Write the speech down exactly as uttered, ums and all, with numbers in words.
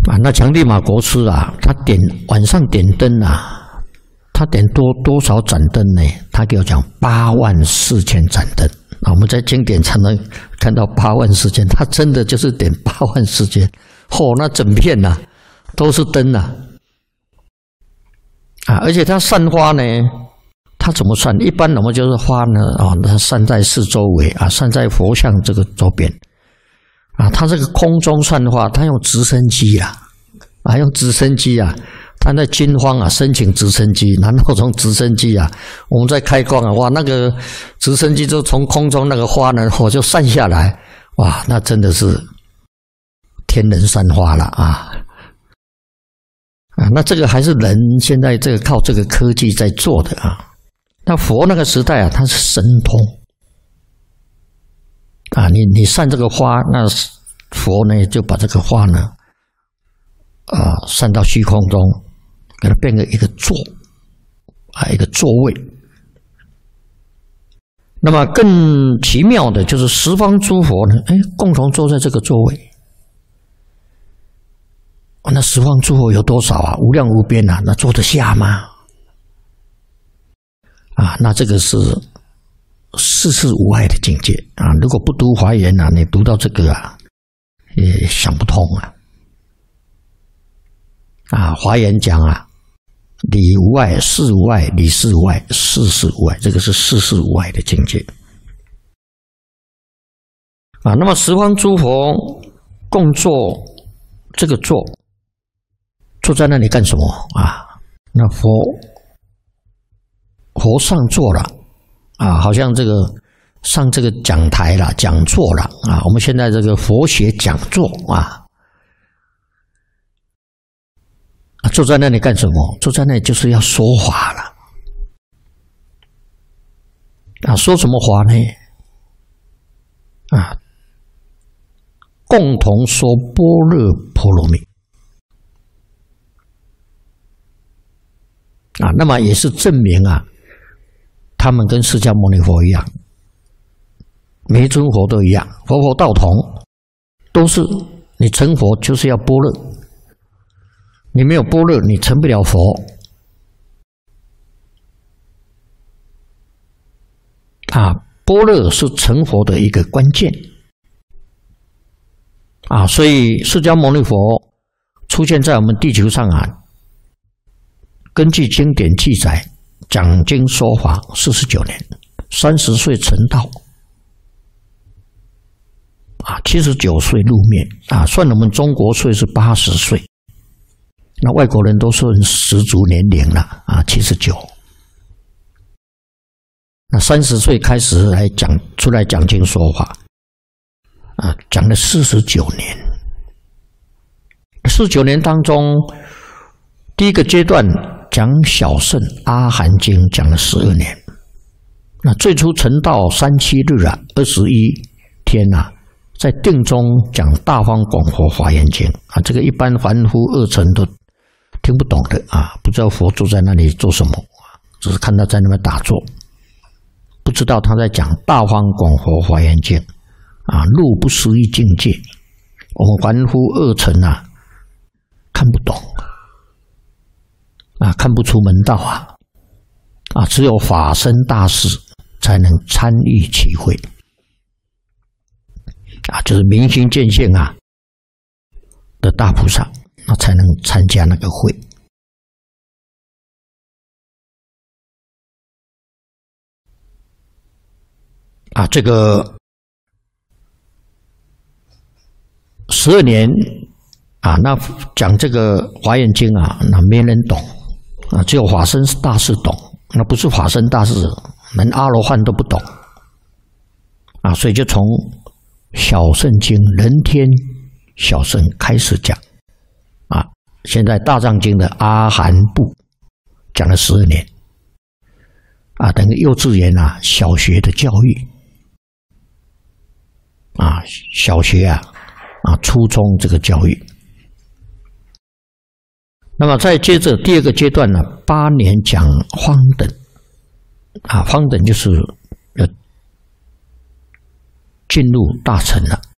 啊，那强地马国师啊，他点晚上点灯啊，他点多多少盏灯呢？他给我讲八万四千盏灯啊。我们在经典才能看到八万四千，他真的就是点八万四千，嚯、哦，那整片呐、啊、都是灯呐、啊，啊，而且他散花呢，他怎么散？一般我们就是花呢啊，它散在四周围啊，散在佛像这个周边。啊，他这个空中散花，他用直升机啦，啊，用直升机啊，他在金荒啊申请直升机，然后从直升机啊，我们在开光啊，哇，那个直升机就从空中那个花呢，火就散下来，哇，那真的是天人散花了啊！啊，那这个还是人现在这个靠这个科技在做的啊。那佛那个时代啊，他是神通。啊，你你散这个花，那佛呢就把这个花呢，啊、呃，散到虚空中，给它变成一个座，啊，一个座位。那么更奇妙的就是十方诸佛呢，哎，共同坐在这个座位。哦、那十方诸佛有多少啊？无量无边啊，那坐得下吗？啊，那这个是。世事无碍的境界啊！如果不读华严啊，你读到这个啊，也想不通啊！啊，华严讲啊，理无碍，事无碍，理事无碍，事事无碍，这个是世事无碍的境界啊。那么十方诸佛共坐这个坐，坐在那里干什么啊？那佛佛上座了。啊，好像这个上这个讲台啦、讲座啦啊，我们现在这个佛学讲座啊，啊，坐在那里干什么？坐在那里就是要说法了。啊，说什么话呢？啊，共同说般若波罗蜜。啊，那么也是证明啊。他们跟释迦牟尼佛一样，每一尊佛都一样，佛佛道同，都是你成佛就是要般若，你没有般若，你成不了佛。啊，般若是成佛的一个关键。啊，所以释迦牟尼佛出现在我们地球上啊，根据经典记载。讲经说法四十九年，三十岁成道，啊，七十九岁入灭，啊，算我们中国岁是八十岁，那外国人都算十足年龄了，啊，七十九，那三十岁开始来讲出来讲经说法，啊，讲了四十九年，四十九年当中，第一个阶段。讲小乘阿含经讲了十二年，那最初成道三七日啊，二十一天啊，在定中讲大方广佛华严经啊，这个一般凡夫二乘都听不懂的啊，不知道佛坐在那里做什么，只是看他在那边打坐，不知道他在讲大方广佛华严经啊，入不思议境界，我们凡夫二乘啊看不懂。啊，看不出门道啊！啊，只有法身大士才能参与其会啊，就是明心见性啊的大菩萨，那才能参加那个会啊。这个十二年啊，那讲这个华严经啊，那没人懂。啊，只有法身大士懂，那不是法身大士，连阿罗汉都不懂啊，所以就从小乘经人天小乘开始讲啊。现在大藏经的阿含部讲了十二年啊，等于幼稚园啊、小学的教育啊，小学啊啊、初中这个教育。那么再接着第二个阶段呢，八年讲方等，啊，方等就是要进入大乘了。